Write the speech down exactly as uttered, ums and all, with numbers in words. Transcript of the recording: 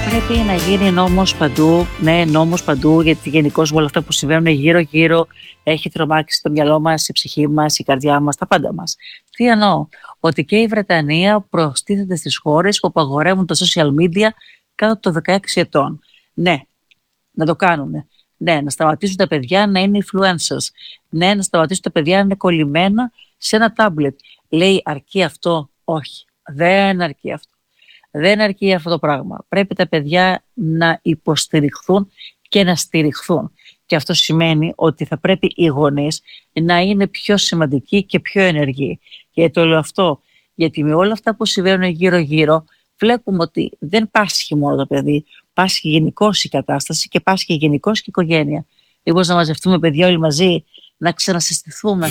Πρέπει να γίνει νόμος παντού, ναι, νόμος παντού, γιατί γενικώς με όλα αυτά που συμβαίνουν γύρω-γύρω έχει τρομάξει το μυαλό μας, η ψυχή μας, η καρδιά μας, τα πάντα μας. Τι εννοώ, ότι και η Βρετανία προστίθεται στις χώρες που απαγορεύουν τα social media κάτω των δεκαέξι ετών. Ναι, να το κάνουν. Ναι, να σταματήσουν τα παιδιά να είναι influencers. Ναι, να σταματήσουν τα παιδιά να είναι κολλημένα σε ένα τάμπλετ. Λέει, αρκεί αυτό? Όχι, δεν αρκεί αυτό. Δεν αρκεί αυτό το πράγμα. Πρέπει τα παιδιά να υποστηριχθούν και να στηριχθούν. Και αυτό σημαίνει ότι θα πρέπει οι γονείς να είναι πιο σημαντικοί και πιο ενεργοί. Και το λέω αυτό, γιατί με όλα αυτά που συμβαίνουν γύρω-γύρω, βλέπουμε ότι δεν πάσχει μόνο το παιδί, πάσχει γενικώς η κατάσταση και πάσχει γενικώς και η οικογένεια. Μήπως να μαζευτούμε παιδιά όλοι μαζί, να ξανασυστηθούμε.